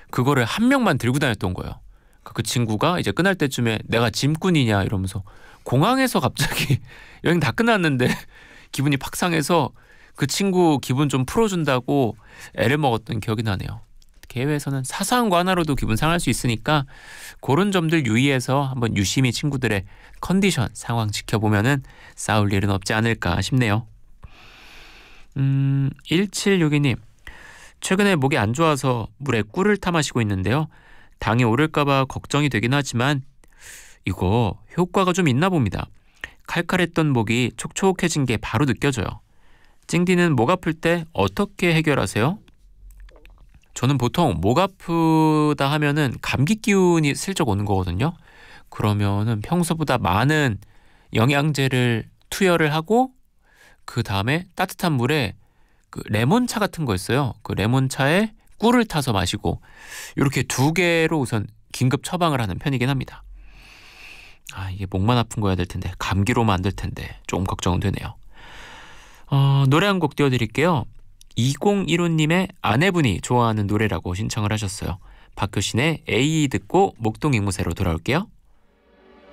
그거를 한 명만 들고 다녔던 거예요. 그 친구가 이제 끝날 때쯤에 내가 짐꾼이냐 이러면서 공항에서 갑자기 여행 다 끝났는데 기분이 팍 상해서 그 친구 기분 좀 풀어준다고 애를 먹었던 기억이 나네요. 해외에서는 사소한 거 하나로도 기분 상할 수 있으니까 그런 점들 유의해서 한번 유심히 친구들의 컨디션 상황 지켜보면은 싸울 일은 없지 않을까 싶네요. 1762님, 최근에 목이 안 좋아서 물에 꿀을 타 마시고 있는데요. 당이 오를까봐 걱정이 되긴 하지만 이거 효과가 좀 있나 봅니다. 칼칼했던 목이 촉촉해진 게 바로 느껴져요. 찡디는 목 아플 때 어떻게 해결하세요? 저는 보통 목 아프다 하면은 감기 기운이 슬쩍 오는 거거든요. 그러면은 평소보다 많은 영양제를 투여를 하고 그 다음에 따뜻한 물에 그 레몬차 같은 거 있어요. 그 레몬차에 꿀을 타서 마시고 이렇게 두 개로 우선 긴급 처방을 하는 편이긴 합니다. 이게 목만 아픈 거여야 될 텐데 감기로만 안 될 텐데 조금 걱정은 되네요. 노래 한 곡 띄워드릴게요. 2015님의 아내분이 좋아하는 노래라고 신청을 하셨어요. 박효신의 A 듣고 목동 앵무새로 돌아올게요.